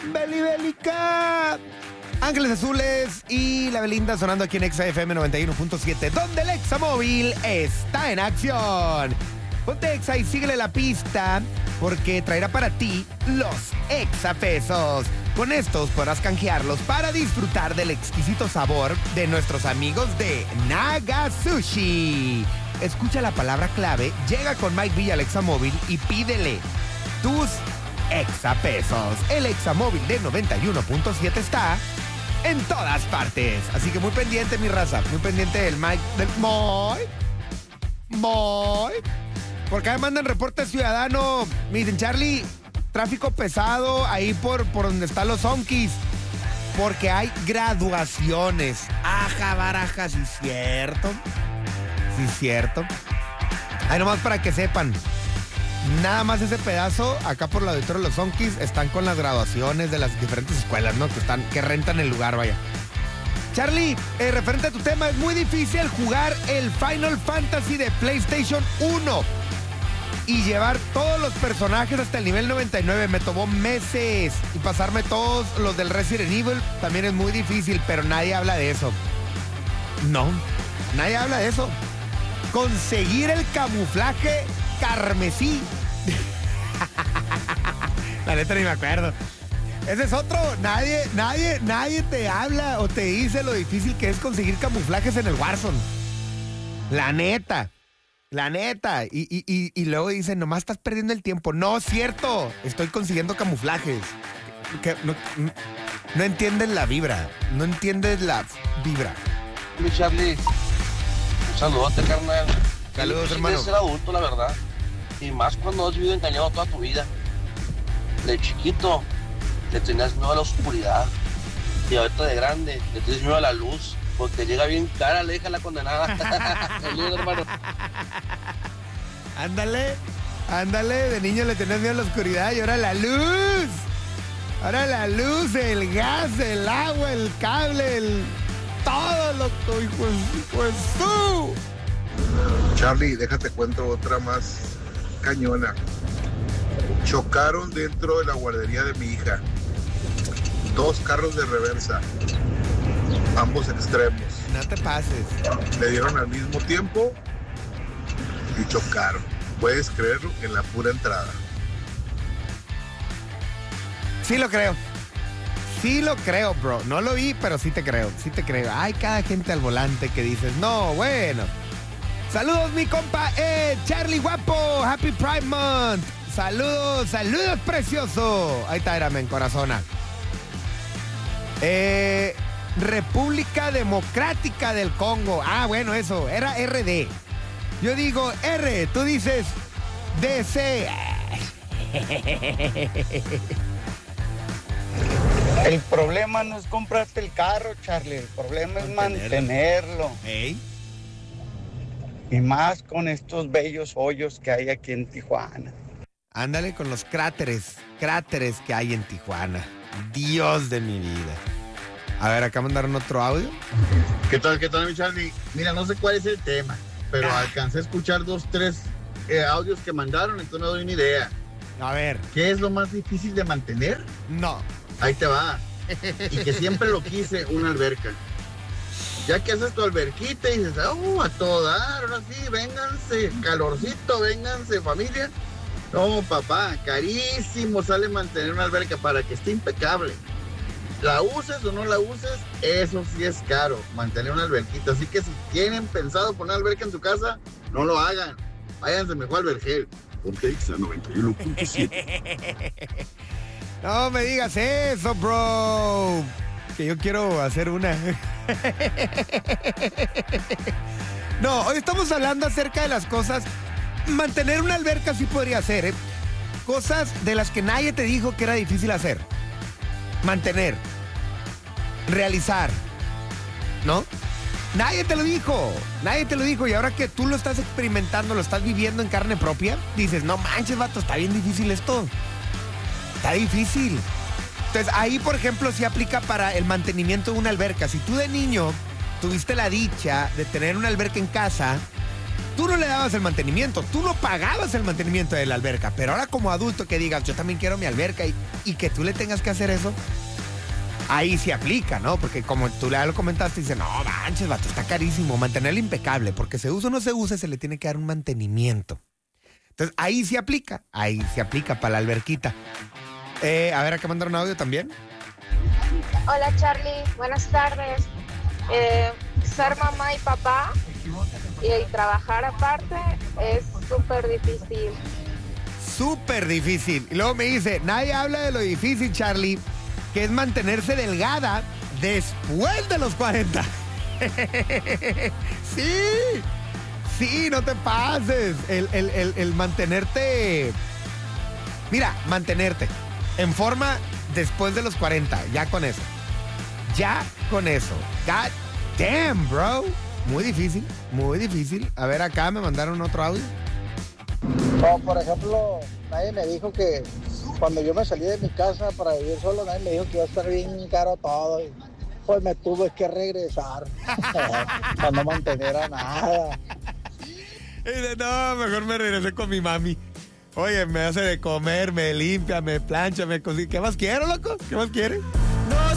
Beli Bélica. Ángeles Azules y La Belinda sonando aquí en Exa FM 91.7, donde el Exa Móvil está en acción. Ponte Exa y síguele la pista, porque traerá para ti los Exa Pesos. Con estos podrás canjearlos para disfrutar del exquisito sabor de nuestros amigos de Naga Sushi. Escucha la palabra clave, llega con Mike Villa al Exa Móvil y pídele tus Exa Pesos. El Exa Móvil de 91.7 está en todas partes. Así que muy pendiente, mi raza. Muy pendiente del Mike del Moy. Porque ahí mandan reporte ciudadano. Me dicen, Charlie, tráfico pesado ahí por donde están los zonkis. Porque hay graduaciones. Aja, baraja, sí cierto. Sí cierto. Ahí nomás para que sepan. Nada más ese pedazo, acá por el auditorio de los zonkis, están con las graduaciones de las diferentes escuelas, ¿no? Que rentan el lugar, vaya. Charlie, referente a tu tema, es muy difícil jugar el Final Fantasy de PlayStation 1 y llevar todos los personajes hasta el nivel 99. Me tomó meses y pasarme todos los del Resident Evil también es muy difícil, pero nadie habla de eso. No, nadie habla de eso. Conseguir el camuflaje carmesí. La neta ni me acuerdo. Ese es otro. Nadie te habla o te dice lo difícil que es conseguir camuflajes en el Warzone. La neta. Y luego dicen, nomás estás perdiendo el tiempo. No es cierto. Estoy consiguiendo camuflajes. No entiendes la vibra. No entiendes la vibra. Mi Charlie, un saludote, carnal. Saludos, hermano. Es ser adulto, la verdad. Y más cuando has vivido engañado toda tu vida. De chiquito, le tenías miedo a la oscuridad. Y ahorita de grande, le tienes miedo a la luz. Porque llega bien cara, le deja la condenada. Saludos, hermano. Ándale. De niño le tenías miedo a la oscuridad y ahora la luz. Ahora la luz, el gas, el agua, el cable, todo, loco, pues tú. Charlie, déjate cuento otra más cañona. Chocaron dentro de la guardería de mi hija. 2 carros de reversa, ambos extremos. No te pases. Le dieron al mismo tiempo y chocaron. ¿Puedes creerlo? En la pura entrada. Sí lo creo, bro. No lo vi, pero sí te creo. Hay cada gente al volante que dices, no, bueno. Saludos, mi compa, Charlie Guapo. Happy Pride Month. Saludos, precioso. Ahí está, érame en corazona. República Democrática del Congo. Ah, bueno, eso, era RD. Yo digo R, tú dices DC. El problema no es comprarte el carro, Charlie. El problema es mantenerlo. ¿Ey? Y más con estos bellos hoyos que hay aquí en Tijuana. Ándale con los cráteres que hay en Tijuana. Dios de mi vida. A ver, acá mandaron otro audio. ¿Qué tal, mi Charlie? Mira, no sé cuál es el tema, pero alcancé a escuchar 2, 3 audios que mandaron, entonces no doy ni idea. A ver. ¿Qué es lo más difícil de mantener? No. Ahí te va. Y que siempre lo quise, una alberca. Ya que haces tu alberquita y dices, a todo dar, ahora sí, vénganse, calorcito, vénganse, familia. No, papá, carísimo sale mantener una alberca para que esté impecable. La uses o no la uses, eso sí es caro, mantener una alberquita. Así que si tienen pensado poner alberca en su casa, no lo hagan. Váyanse mejor al vergel. Ponte Exa 91.7. No me digas eso, bro. Que yo quiero hacer una. No, hoy estamos hablando acerca de las cosas. Mantener una alberca sí podría ser, ¿eh? Cosas de las que nadie te dijo que era difícil hacer. Mantener. Realizar. ¿No? Nadie te lo dijo. Y ahora que tú lo estás experimentando, lo estás viviendo en carne propia, dices, no manches, vato, está bien difícil esto. Está difícil. Entonces, ahí, por ejemplo, sí aplica para el mantenimiento de una alberca. Si tú de niño tuviste la dicha de tener una alberca en casa, tú no le dabas el mantenimiento, tú no pagabas el mantenimiento de la alberca, pero ahora como adulto que digas, yo también quiero mi alberca y que tú le tengas que hacer eso, ahí se aplica, ¿no? Porque como tú ya lo comentaste, dice, no, manches, vato, está carísimo, mantenerlo impecable, porque se usa o no se usa, se le tiene que dar un mantenimiento. Entonces, ahí se aplica para la alberquita. A ver, acá mandaron audio también. Hola Charlie, buenas tardes. Ser mamá y papá y trabajar aparte es súper difícil. Súper difícil. Y luego me dice, nadie habla de lo difícil, Charlie, que es mantenerse delgada después de los 40. Sí, no te pases. El mantenerte... Mira, mantenerte en forma después de los 40, ya con eso. God damn, bro. Muy difícil. A ver, acá me mandaron otro audio. Como por ejemplo, nadie me dijo que cuando yo me salí de mi casa para vivir solo, nadie me dijo que iba a estar bien caro todo. Y pues me tuve que regresar para no mantener a nada. Y dice, no, mejor me regresé con mi mami. Oye, me hace de comer, me limpia, me plancha, me cocina. ¿Qué más quiero, loco? ¿Qué más quiere? No